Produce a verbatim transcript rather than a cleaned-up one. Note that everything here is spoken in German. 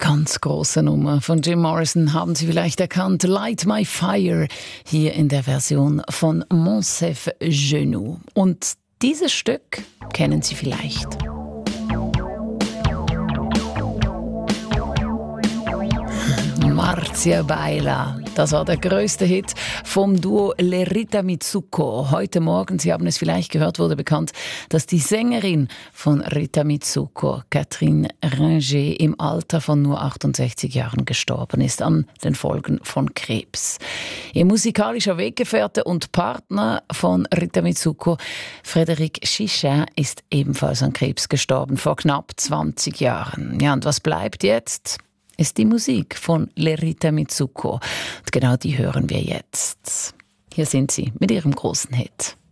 Ganz große Nummer von Jim Morrison haben Sie vielleicht erkannt. Light My Fire, hier in der Version von Monsef Genou. Und dieses Stück kennen Sie vielleicht. Marzia Baila. Das war der grösste Hit vom Duo Lerita Mitsuko. Heute Morgen, Sie haben es vielleicht gehört, wurde bekannt, dass die Sängerin von Rita Mitsuko, Catherine Ringer, im Alter von nur achtundsechzig Jahren gestorben ist an den Folgen von Krebs. Ihr musikalischer Weggefährte und Partner von Rita Mitsuko, Frédéric Chichin, ist ebenfalls an Krebs gestorben, vor knapp zwanzig Jahren. Ja, und was bleibt jetzt? Ist die Musik von Lerita Mitsuko. Und genau die hören wir jetzt. Hier sind sie mit ihrem großen Hit.